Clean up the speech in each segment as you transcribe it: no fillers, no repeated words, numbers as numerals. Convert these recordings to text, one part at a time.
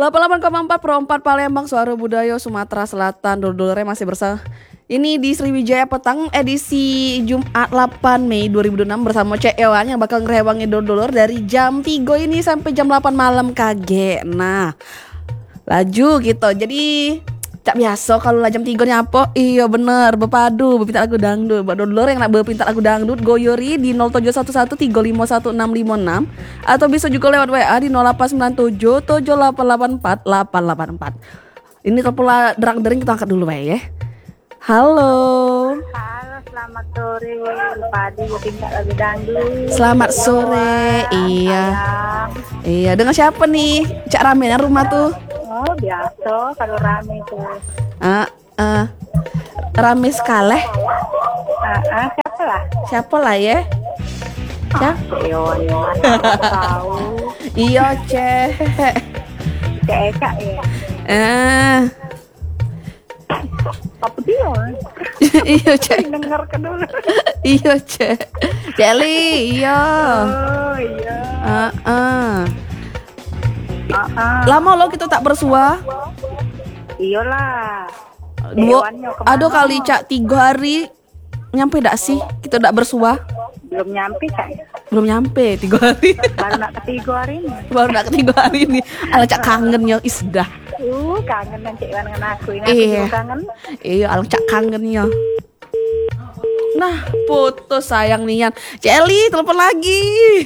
88,4 Pro 4 Palembang, Suara Budaya Sumatera Selatan. Dulur-dulurnya masih bersama. Ini di Sriwijaya Petang edisi Jumat 8 Mei 2006 bersama Cek Ewan yang bakal ngerewangi dulur-dulur dari jam 3 ini sampai jam 8 malam kage. Nah, laju gitu. Jadi tak biasa kalau jam 3 nyapa. Iya bener, berpadu berpinta lagu dangdut. Buat dulur yang nak berpinta lagu dangdut, goyori di 0711351656 atau bisa juga lewat WA di 08977884 884. Ini telepon derang-dering, kita angkat dulu ya. Halo. Halo, selamat sore. Padi berpinta lagu dangdut. Selamat sore. Iya. Iya, dengan siapa nih? Cak ramean rumah tuh? Oh, biasa kalau rame tuh. Rame sekali. Siapa lah? Siapa lah ya? Yo, tahu. Iya, Cek. Cek Eka ya. Apa dia? Iya, Cek. Dengar ke dulu. Iya, Cek. Celi, iya. Oh, iya. Lama lo kita tak bersua. Iyalah. Aduh kali Cak 3 hari nyampe dak sih kita tak bersua? Belum nyampe Cak. Belum nyampe 3 hari. Baru nak ketiga hari ini. Baru nak ketiga hari ini. Ala Cak kangen yo isdah. Kangen dan Cik Iwan dengan aku. Ini Iya. aku kangen. Iya, ala Cak kangen yo. Nah, putus sayang nian. Celi telepon lagi.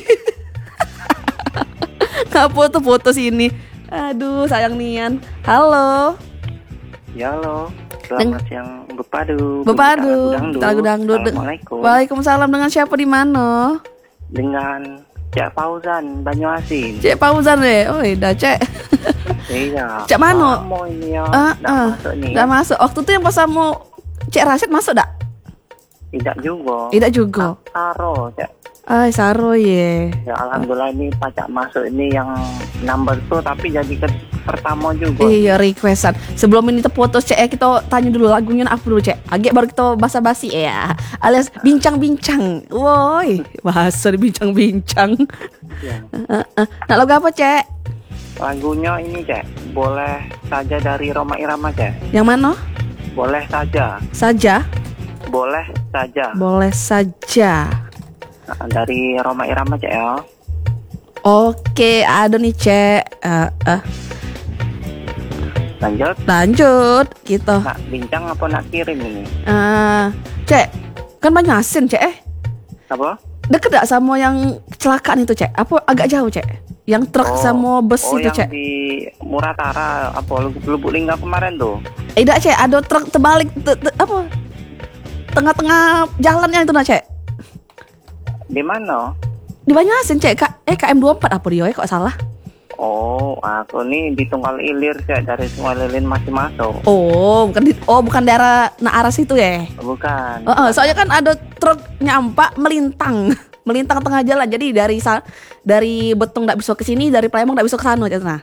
Gak putus ini. Aduh, sayang nian. Halo. Ya halo, selamat siang Bepadu. Lagu dangdut. Assalamualaikum. Waalaikumsalam. Dengan siapa di mana? Dengan Cak Fauzan Banyuasin. Cek Fauzan deh. Oh, dah Cek. Iya. Cak Mano. Mau ini ya. Masuk nih. Udah masuk. Waktu itu yang pas sama Cek Rasyid masuk dak? Tidak juga. Tidak juga. Saro, Cak. Ay, Saro ye. Ya alhamdulillah ini pajak masuk ini yang number 2 tapi jadi pertama juga. Iya, requestan. Sebelum ini terputus Cek, kita tanya dulu lagunya apa dulu Cek. Agak baru kita basa-basi ya. Alias bincang-bincang. Woi, bahasa bincang-bincang. Ya. Nah, lagu apa Cek? Lagunya ini Cak, boleh saja dari Roma Irama Cak. Yang mana? Boleh saja. Saja. Boleh saja. Boleh saja. Nah, dari Roma Irama Cak ya. Oke, ada nih Cek. Lanjut kita. Nak bincang apa nak kirim ini? Cek, kan Banyasin Cek Apa? Deket gak sama yang kecelakaan itu Cek? Apa agak jauh Cek? Yang truk sama bus itu Cek? Yang di Muratara, apa Lubuk Linggau kemarin tuh? Tidak Cek, ada truk terbalik apa? Tengah-tengah jalannya itu nah Cek. Di mana? Di Banyasin Cek, KM24 apa dia ya kok salah? Oh, aku nih di Tunggal Ilir Cek, dari Sungai Lilin masih masuk. Oh, bukan daerah arah situ ya? Bukan. Soalnya kan ada truk nyampak melintang tengah jalan. Jadi dari Betung nggak bisa ke sini, dari Palembang nggak bisa ke sana Cek. Nah.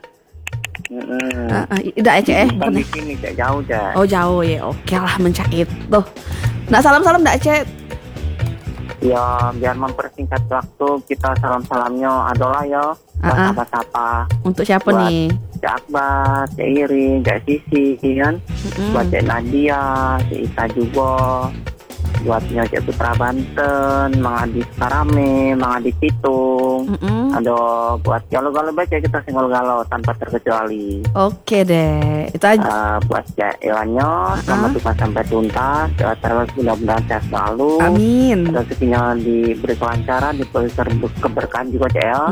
Tidak ya Cek? Bukan di sini Cek, jauh Cek. Oh jauh ya, oke lah mencait tuh. Nah salam-salam nggak Cek? Ya biar mempersingkat waktu kita salamnya adalah ya. Sapa-sapa. Untuk siapa buat nih? Cak Akbar, Cak Irin, Cak Sisi kan. Buat Cak Nadia, Cak Ita juga. Buat Cak Putra Banten, Mang Adi Karame, Mang Adi Pitung. Ada buat galau-galau baca kita galau tanpa terkecuali. Oke deh, itu aja. Buat Cak Iwanyo, selamat tukar sampai tuntas. Terus mudah-mudahan sehat selalu. Amin. Rezekinya diberi kelancaran, diberi keberkahan juga Cak ya.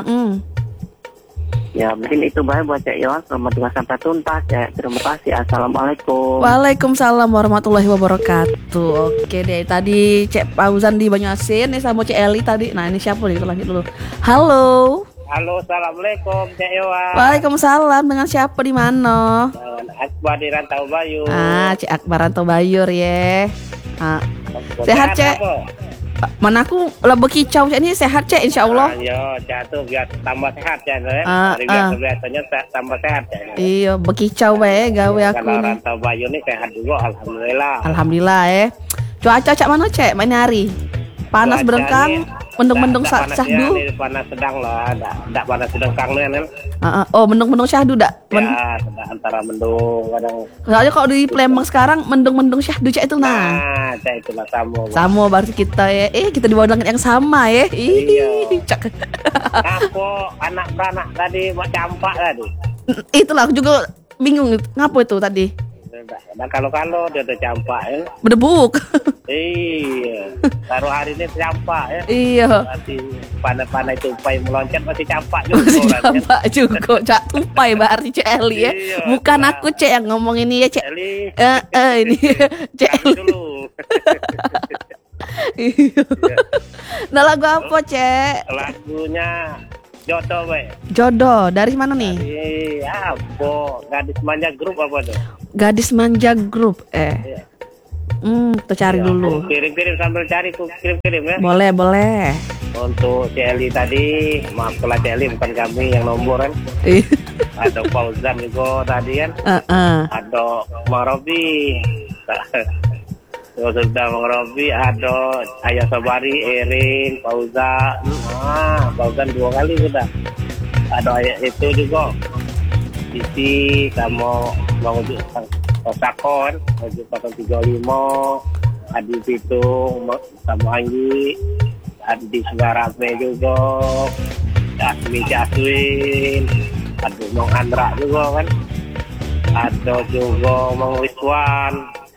Ya mungkin itu baik buat Cak Iwan. Selamat tukar sampai tuntas ya. Terima kasih. Assalamualaikum. Waalaikumsalam warahmatullahi wabarakatuh. Oke deh, tadi Cek Fauzan di Banyasin nih sama Cek Eli tadi. Nah ini siapa nih? Kita lanjut dulu. Halo. Halo, assalamualaikum Cak Iwan. Waalaikumsalam. Dengan siapa di mana? Akbar di Rantau Bayu. Cek Akbar Rantau Bayur ya. Sehat Cek. Mana aku lebih kicau Cek ini sehat Cek insya Allah. Iya, Cak tuh biar tambah sehat Cak. Biasanya tambah sehat Cak. Iya, bekicau wae gawe aku Kalau nih. Rantau Bayu nih sehat juga, alhamdulillah. Alhamdulillah ya. Cuaca Cak mana Cek? Main hari. Panas Cuacanya berengkang. Mendung-mendung panasnya syahdu. nih, panas sedang lah, enggak panas sedang kang nih kan. Oh, mendung-mendung syahdu dak. Ya, sedang antara mendung kadang. Soalnya kalau di Palembang sekarang mendung-mendung syahdu cek itu nah. Nah, cak itulah sama. Sama berarti kita ya. Kita di bawah langit yang sama ya. Iya. Cak. Ngapo anak-anak tadi mau campak tadi. Itulah aku juga bingung ngapo itu tadi. Nah, kalau dia udah campak ya. Berdebuk. Iya. Baru hari ini campak ya. Iya. Masih panah-panah tupai meloncat masih campak juga. Masih orang, kan? campak juga. Cak tupai berarti Cek Eli ya. Iya, Bukan nah. aku Cek yang ngomong ini ya Cek. Eli. Ini Cek Kami Eli. dulu. Iya. Nah lagu apa Cek? Lagunya Jodoh we. Jodoh dari mana nih? Apa? Gadis Manja Grup apa tuh? Gadis Manja Group. Iya. Kita cari dulu. Kirim-kirim sambil cari tuh, kirim-kirim ya. Boleh. Untuk Celi tadi, maaf kalau Celi bukan kami yang nomor kan. Ada Fauzan juga tadi kan. Ada Marobi. Sudah Bang Robi, ada Ayah Sabari, Erin, Fauzan. Fauzan 2 kali sudah. Ada ayah itu juga. Sisi sama Bang Ujuk Osakon, Ujuk 35, Adi Pitung sama Anggi, Adi Sugarame juga, Jasmi Jaswin, ada Bang Andra juga kan. Ada juga Bang Wiswan.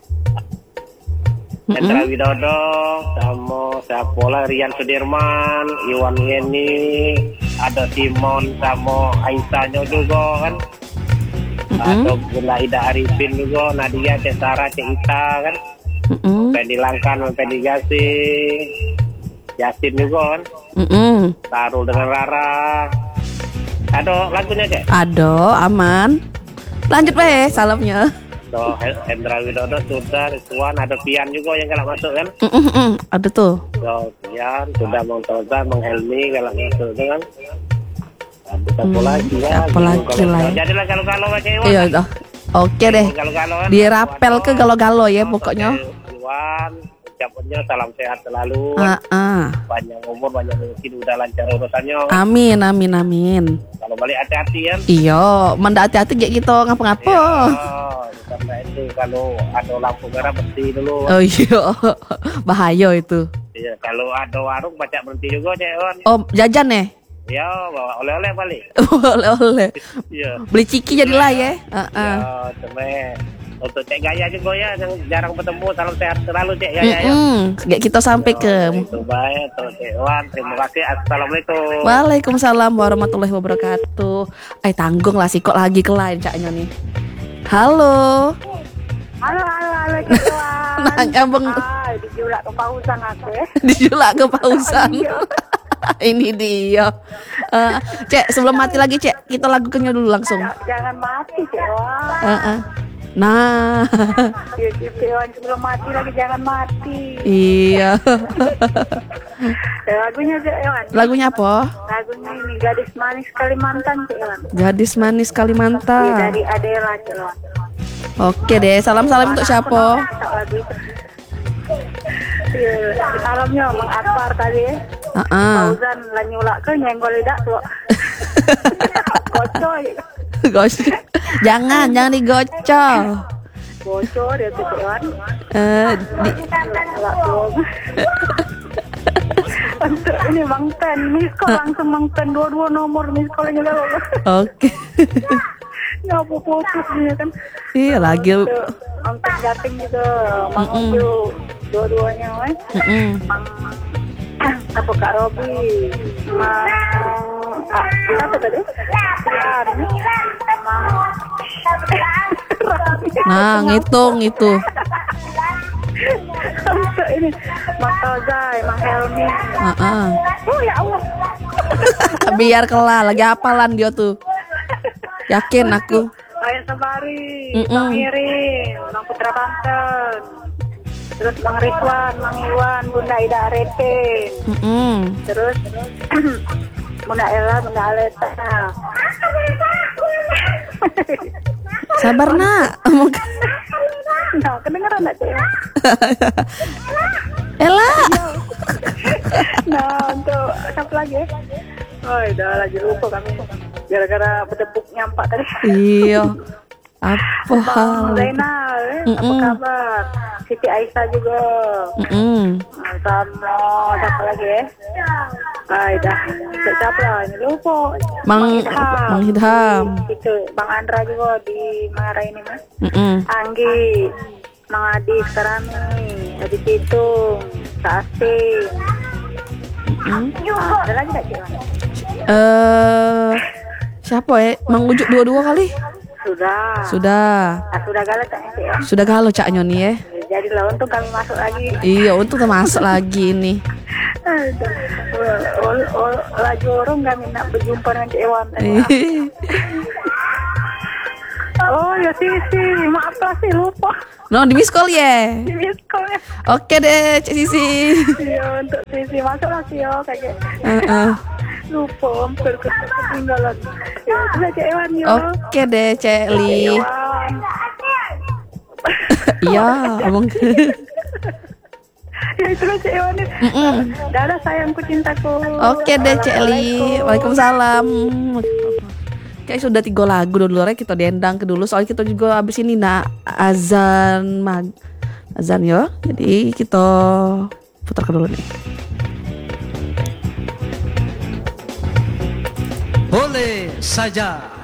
Hendra Widodo sama siapa Rian Sudirman, Iwan Yeni, ada Simon sama Aisyahnya juga kan. Ada Bunda Ida Arifin juga, Nadia, Cek Sarah, Cek Ita kan. Pendi Langkan, Pendi Gasing, Yasin juga kan. Tarul dengan Rara. Ada lagunya Cek? Ada, aman. Lanjut salamnya. So, Hendra Widodo sudah, Rizwan, ada Pian juga yang kalau masuk kan. Ada tuh. So, Pian, sudah Bang Toza, Bang Helmi kalau masuk kan. Ada satu lagi ya. Siapa lagi lah ya. Jadilah kalau aja ya. Iya dah. Oke deh. Kalau Dirapel ke galo-galo ya pokoknya. Rizwan, ucapannya salam sehat selalu. Panjang umur, banyak rezeki, udah lancar urusannya. Amin. Kalau balik hati-hati ya. Iya, manda hati-hati kayak gitu ngapa-ngapa. Karena itu kalau ada lampu merah berhenti dulu. Oh iya, bahaya itu. Iya, kalau ada warung baca berhenti juga Cek. Oh, jajan ya? Ya, bawa oleh-oleh balik. Oleh-oleh. Iya. Beli ciki jadilah ya. Ya, cuma untuk Cek Gaya juga ya, yang jarang bertemu, salam sehat selalu Cek Gaya ya. Kayak kita sampai ke. Itu baik, Cek Wan, terima kasih. Assalamualaikum. Waalaikumsalam warahmatullahi wabarakatuh. Tanggung lah kok lagi ke lain caknya nih. Halo. Halo Cek Wan. Nanya bang. Dijulak ke Pausan aku ya. Dijulak ke Pausan. Ini dia. Cek, sebelum mati lagi Cek, kita lagukannya dulu langsung. Jangan mati Cek Wan. Nah. Cek Wan sebelum mati lagi jangan mati. Iya. Lagunya Cek Wan. Lagunya apa? Lagunya ini Gadis Manis Kalimantan Cek Wan. Gadis Manis Kalimantan. Dari Adela Cek Wan. Oke deh, salam-salam untuk siapa? Salamnya Mang Akbar tadi. Fauzan lah nyulak ke nyenggol lidah tuh. Gocoy. Jangan digocol. Bocor ya tuh Cek Wan. Untuk ini Bang Pen, miskol langsung Bang Pen 22 nomor miskolnya kalau. Oke. Nyapu putus dia kan. Iya lagi. Angkat Jating juga, Mang Uju, dua-duanya weh. Mang apa Kak Robi, Mang apa tadi? Nah, ngitung itu. Untuk ini Mang Tozai, Mang Helmi. Oh ya Allah. Biar kelar lagi hafalan dia tuh. Yakin aku. Ayah Sabari, Bang Irin, Bang Putra Banten, terus Bang Rizwan, Bang Iwan, Bunda Ida Arifin, terus Bunda Ella, Bunda Aleta. Sabar nak. Nah, kedengeran nggak Cek? Ella. Nah, untuk siapa lagi? Oh, udah lagi lupa kami. Gara-gara bertepuk nyampak tadi. Iya. Apa Bang hal? Zainal, apa kabar? Siti Aisyah juga. Sama siapa lagi ya? Dah. Siapa lah? Ini lupa. Mang Hidham. Itu Bang Andra juga di Mara ini mas. Anggi, Mang Adi sekarang nih, Adi Pitung, Sasi. Ada lagi tak Cik? Siapa ya? Mang Ujuk dua-dua kali? Sudah galau tak Cik ya? Sudah galau Cak Nyoni ya. Jadi lah untuk kami masuk lagi. Iya, untuk termasuk lagi ini. Lagi orang kami nak berjumpa dengan Cik Ewan. Oh ya Sisi, maaf lah sih lupa. No, di miss call ya. Di miss call ya. Oke deh, Cik Sisi. Iya untuk Sisi masuk lah sih yo kayak. Lupa hampir ketinggalan. Ya sudah Cik Ewan yo. Oke deh, Cek Li. Iya, abang. Ya itulah Cik Ewan nih. Dadah sayangku cintaku. Oke deh, Cek Li. Waalaikumsalam. Kayak sudah 3 lagu dulu kita diendang ke dulu soalnya kita juga abis ini azan yo. Jadi kita putar ke dulu nih. Boleh saja.